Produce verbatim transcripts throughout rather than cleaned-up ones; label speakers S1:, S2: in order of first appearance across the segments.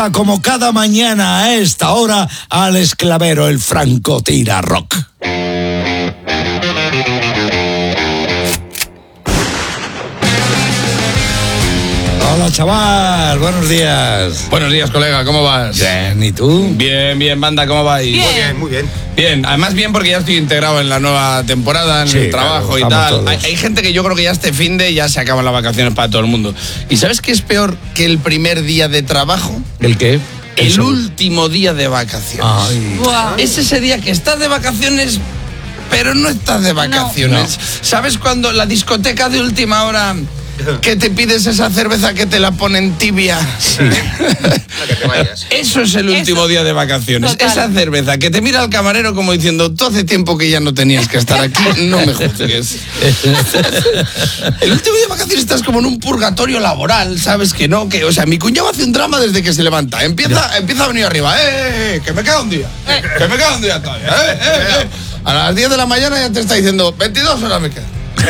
S1: Como cada mañana a esta hora, Alex Clavero, el francotira rock. Hola, chaval, buenos días.
S2: Buenos días, colega, ¿cómo vas?
S1: Bien, ¿y tú?
S2: Bien, bien, banda, ¿cómo vais?
S3: Bien. Muy bien, muy bien.
S2: Bien, además bien porque ya estoy integrado en la nueva temporada, en
S1: Sí,
S2: el trabajo
S1: claro,
S2: y tal. Hay,
S1: todos.
S2: hay gente que yo creo que ya este fin de ya se acaban las vacaciones para todo el mundo. ¿Y sabes qué es peor que el primer día de trabajo?
S1: ¿El qué?
S2: El
S1: Eso.
S2: último día de vacaciones.
S1: Ay.
S3: Buah.
S2: Es ese día que estás de vacaciones, pero no estás de vacaciones. ¿Sabes cuando la discoteca de última hora que te pides esa cerveza que te la ponen tibia?
S1: Sí.
S3: Para que te vayas.
S2: Eso es el último
S3: Eso.
S2: día de vacaciones.
S3: Total.
S2: Esa cerveza que te mira el camarero como diciendo, tú hace tiempo que ya no tenías que estar aquí, no me juzgues. El último día de vacaciones estás como en un purgatorio laboral, ¿sabes? Que no, que, o sea, mi cuñado hace un drama desde que se levanta. Empieza, empieza a venir arriba, ¡eh, eh, eh! Que me queda un día,
S3: Eh.
S2: que me queda un día todavía, ¡eh, eh, eh! A las diez de la mañana ya te está diciendo, veintidós horas me quedan.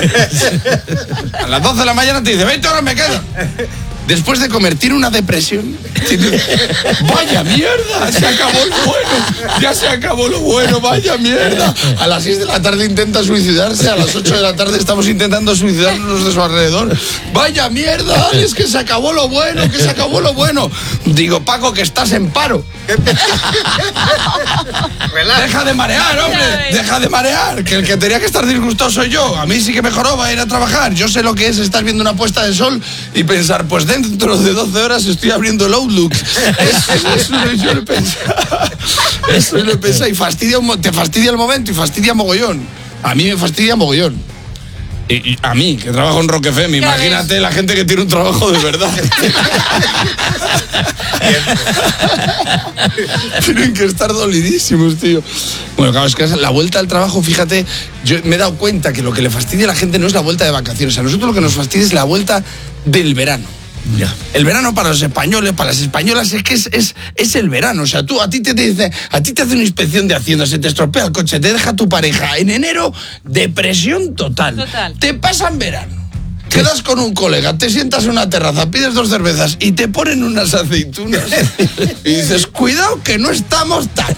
S2: A las doce de la mañana te dice, veinte horas me quedan. Después de comer, tiene una depresión. ¡Vaya mierda! Se acabó lo bueno. Ya se acabó lo bueno, vaya mierda. A las seis de la tarde intenta suicidarse. A las ocho de la tarde estamos intentando suicidarnos los de su alrededor. ¡Vaya mierda! Es que se acabó lo bueno, que se acabó lo bueno. Digo, Paco, que estás en paro. Deja de marear, hombre. Deja de marear. Que el que tenía que estar disgustado soy yo. A mí sí que mejoró, va a ir a trabajar. Yo sé lo que es estar viendo una puesta de sol y pensar, pues dentro de doce horas estoy abriendo el Outlook. Eso, eso yo lo he pensado. Eso lo he pensado. Y fastidia un mo- te fastidia el momento y fastidia mogollón. A mí me fastidia mogollón. Y, y a mí, que trabajo en Rock F M,
S3: Ya
S2: imagínate la gente que tiene un trabajo de verdad. Tienen que estar dolidísimos, tío. Bueno, claro, es que la vuelta al trabajo, fíjate, yo me he dado cuenta que lo que le fastidia a la gente no es la vuelta de vacaciones. A nosotros lo que nos fastidia es la vuelta del verano.
S1: Ya.
S2: El verano para los españoles, para las españolas, es que es, es, es el verano. O sea, tú, a ti te, te dice, a ti te hace una inspección de Hacienda, se te estropea el coche, te deja tu pareja. En enero, depresión total.
S3: Total.
S2: Te pasan verano. Quedas con un colega, te sientas en una terraza, pides dos cervezas y te ponen unas aceitunas. Y dices, cuidado que no estamos tan.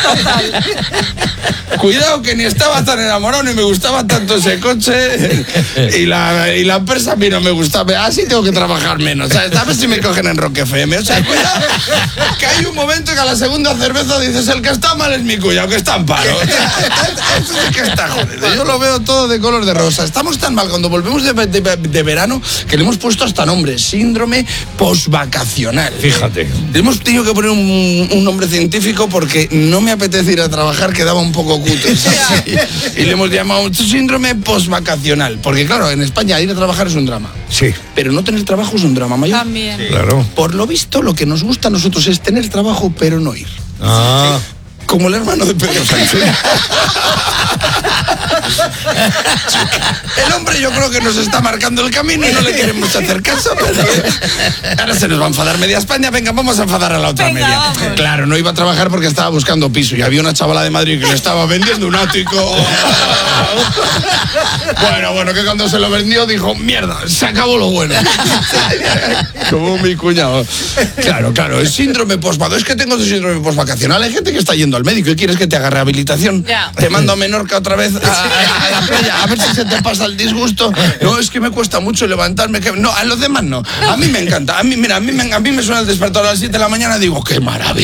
S2: Cuidado que ni estaba tan enamorado ni me gustaba tanto ese coche. Y la, y la empresa a mí no me gustaba. Así tengo que trabajar menos. ¿Sabes? A ver si me cogen en Rock F M. O sea, cuidado. Que hay un momento que a la segunda cerveza dices, el que está mal es mi cuñado, que está en paro. Eso sí que está jodido. Yo lo veo todo de color de rosa. Estamos tan mal cuando volvemos de, de, de verano que le hemos puesto hasta nombre, síndrome posvacacional.
S1: Fíjate.
S2: Le hemos tenido que poner un, un nombre científico porque no me apetece ir a trabajar, quedaba un poco cutre. Sí. Y le hemos llamado síndrome posvacacional. Porque claro, en España ir a trabajar es un drama.
S1: Sí,
S2: Pero no tener trabajo es un drama mayor.
S3: También.
S1: claro.
S2: Por lo visto, lo que nos gusta a nosotros es tener trabajo, pero no ir.
S1: Ah.
S2: Como el hermano de Pedro Sánchez. El hombre yo creo que nos está marcando el camino y no le queremos hacer caso, pero ahora se nos va a enfadar media España. Venga, vamos a enfadar a la otra
S3: Venga,
S2: media.
S3: vamos.
S2: Claro, no iba a trabajar porque estaba buscando piso y había una chavala de Madrid que le estaba vendiendo un ático. Bueno, bueno, que cuando se lo vendió dijo, mierda, se acabó lo bueno. Como mi cuñado. Claro, claro, es síndrome postvacacional. Es que tengo síndrome postvacacional. Hay gente que está yendo al médico y quieres que te haga rehabilitación.
S3: Ya.
S2: Te mando a Menorca otra vez a, a- a la playa, a ver si se te pasa el disgusto. No, es que me cuesta mucho levantarme. Que... No, a los demás no. A mí me encanta. A mí, mira, a mí me, a mí me suena el despertador a las siete de la mañana y digo, qué maravilla.